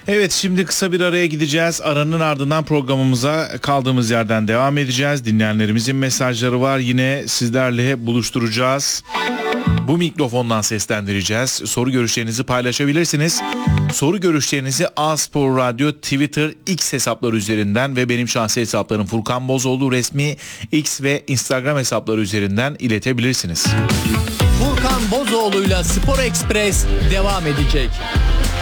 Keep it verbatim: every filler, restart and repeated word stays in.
Evet, şimdi kısa bir araya gideceğiz. Aranın ardından programımıza kaldığımız yerden devam edeceğiz. Dinleyenlerimizin mesajları var. Yine sizlerle buluşturacağız. Bu mikrofondan seslendireceğiz. Soru görüşlerinizi paylaşabilirsiniz. Soru görüşlerinizi A-Spor Radyo, Twitter, X hesapları üzerinden ve benim şahsi hesaplarım Furkan Bozoğlu resmi X ve Instagram hesapları üzerinden iletebilirsiniz. Furkan Bozoğlu'yla Spor Express devam edecek.